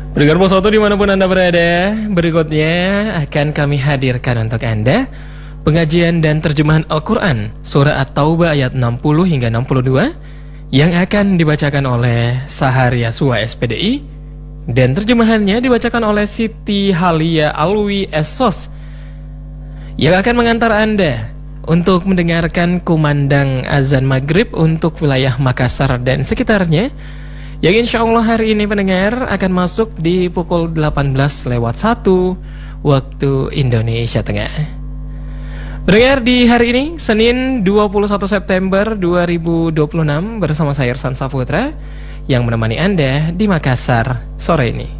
Pendengar Pos 1 dimanapun Anda berada, berikutnya akan kami hadirkan untuk Anda pengajian dan terjemahan Al-Quran Surah At-Taubah ayat 60 hingga 62 yang akan dibacakan oleh Saharia Sua SPDI dan terjemahannya dibacakan oleh Siti Halia Alwi Esos yang akan mengantar Anda untuk mendengarkan kumandang azan maghrib untuk wilayah Makassar dan sekitarnya, yang insya Allah hari ini pendengar akan masuk di pukul 18:01 waktu Indonesia Tengah. Pendengar, di hari ini Senin 21 September 2026 bersama saya Irsan Saputra yang menemani Anda di Makassar sore ini.